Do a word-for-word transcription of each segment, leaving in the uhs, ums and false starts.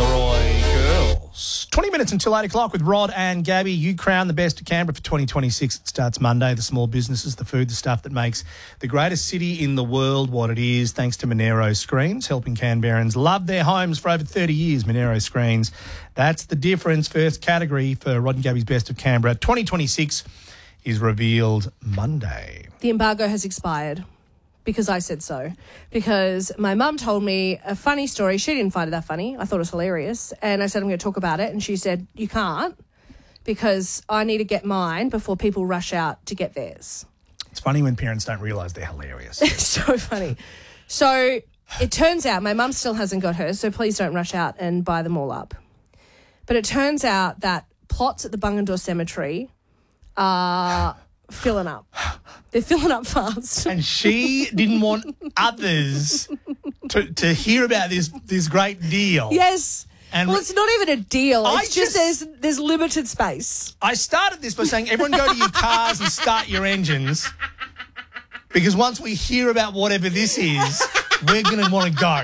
Leroy Girls. twenty minutes until eight o'clock with Rod and Gabby. You crown the best of Canberra for twenty twenty-six. It starts Monday. The small businesses, the food, the stuff that makes the greatest city in the world what it is, thanks to Monero Screens, helping Canberrans love their homes for over thirty years. Monero Screens. That's the difference. First category for Rod and Gabby's best of Canberra. twenty twenty-six is revealed Monday. The embargo has expired. Because I said so. Because my mum told me a funny story. She didn't find it that funny. I thought it was hilarious. And I said, I'm going to talk about it. And she said, you can't because I need to get mine before people rush out to get theirs. It's funny when parents don't realise they're hilarious. It's so funny. So it turns out my mum still hasn't got hers, so please don't rush out and buy them all up. But it turns out that plots at the Bungendore Cemetery are filling up. They're filling up fast. And she didn't want others to, to hear about this this great deal. Yes. And well, it's not even a deal. I It's just, just- there's there's limited space. I started this by saying, everyone go to your cars and start your engines, because once we hear about whatever this is, we're going to want to go.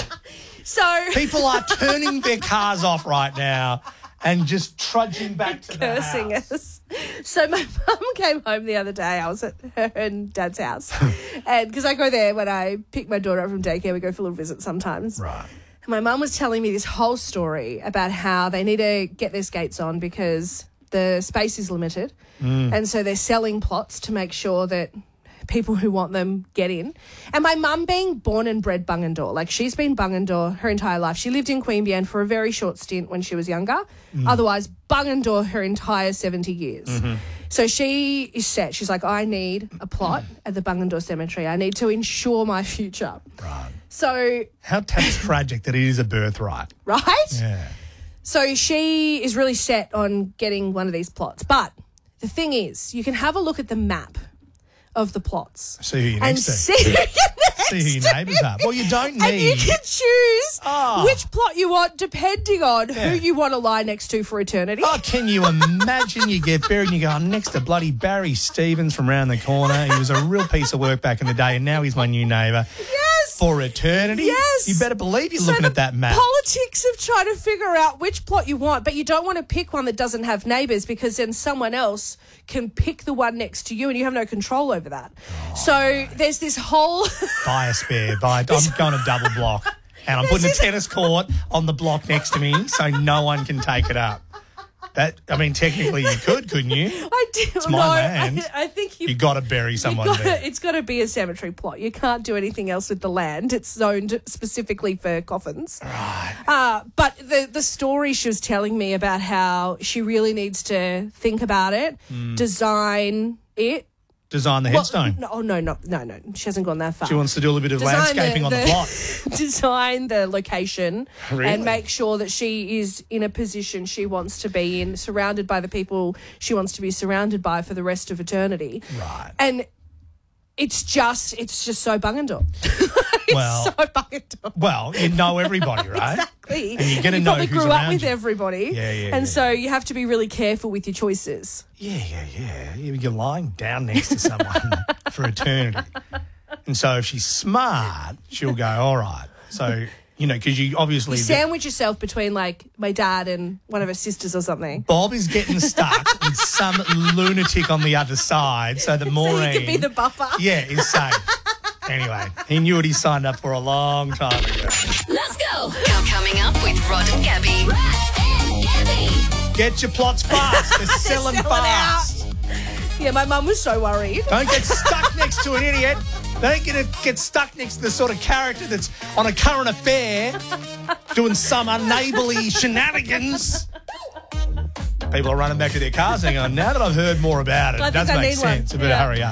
So People are turning their cars off right now and just trudging back to the cursing house. us. So my mum came home the other day. I was at her and Dad's house, and because I go there when I pick my daughter up from daycare, we go for a little visit sometimes. Right. And my mum was telling me this whole story about how they need to get their skates on because the space is limited, Mm. and so they're selling plots to make sure that people who want them get in. And my mum being born and bred Bungendore, like she's been Bungendore her entire life. She lived in Queanbeyan for a very short stint when she was younger. Mm. Otherwise, Bungendore her entire seventy years. Mm-hmm. So she is set. She's like, I need a plot at the Bungendore Cemetery. I need to ensure my future. Right. So, How t- tragic that it is a birthright. right? Yeah. So she is really set on getting one of these plots. But the thing is, you can have a look at the map of the plots. See who you're and next to. see who you're next See who your to. neighbours are. Well, you don't And you need... can choose Oh. which plot you want depending on Yeah. who you want to lie next to for eternity. Oh, can you imagine you get buried and you go, I'm next to bloody Barry Stevens from round the corner. He was a real piece of work back in the day and now he's my new neighbour. Yes. For eternity? Yes. You better believe you're So looking the at that map. Politics of trying to figure out which plot you want, but you don't want to pick one that doesn't have neighbours because then someone else can pick the one next to you and you have no control over that. Oh, so there's this whole... Buy a spare. Buy. I'm going to double block. And I'm putting a This is- tennis court on the block next to me so no one can take it up. That, I mean, technically you could, couldn't you? I do. It's my no, land. I, I think you... You got to bury you someone gotta- there. It's got to be a cemetery plot. You can't do anything else with the land. It's zoned specifically for coffins. Right. Uh, but the, the story she was telling me about how she really needs to think about it, Hmm. design it. Design the Well, headstone. no, oh, no, no, no, no. She hasn't gone that far. She wants to do a little bit of Design landscaping on the plot. Design the location Really? and make sure that she is in a position she wants to be in, surrounded by the people she wants to be surrounded by for the rest of eternity. Right. And it's just, it's just so Bungendore. it's Well- so Bungendore. Well, you know everybody, right? Exactly. And you're gonna you know probably who's grew up around with you. everybody. Yeah, yeah, And yeah. so you have to be really careful with your choices. Yeah, yeah, yeah. You're lying down next to someone for eternity. And so if she's smart, she'll go, all right. So, you know, because you obviously... You sandwich yourself between, like, my dad and one of her sisters or something. Bob is getting stuck with some lunatic on the other side so that Maureen... So you could be the buffer. Yeah, is safe. Anyway, he knew what he signed up for a long time ago. Let's go. Now coming up with Rod and Gabby. Rod and Gabby. Get your plots fast. They're selling selling fast. Yeah, my mum was so worried. Don't get stuck next to an idiot. Don't get, a, get stuck next to the sort of character that's on a current affair doing some unneighbourly shenanigans. People are running back to their cars and going, now that I've heard more about it, I it does think I make need one. sense. I better Yeah. hurry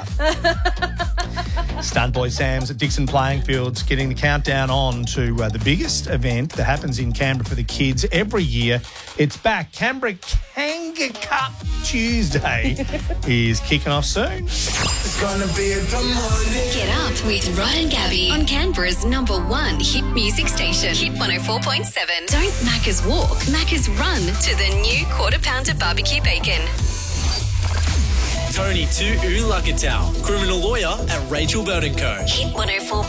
up. Stunt Boy Sam's at Dixon Playing Fields getting the countdown on to uh, the biggest event that happens in Canberra for the kids every year. It's back. Canberra Kanga Cup Tuesday is kicking off soon. It's gonna be a good morning. Get up with Rod and Gabby on Canberra's number one hit music station, Hit one oh four point seven. Don't Macca's walk, Macca's run to the new quarter pounder barbecue bacon. Tony to Ulakatau, criminal lawyer at Rachel Burton Co. Hit one oh four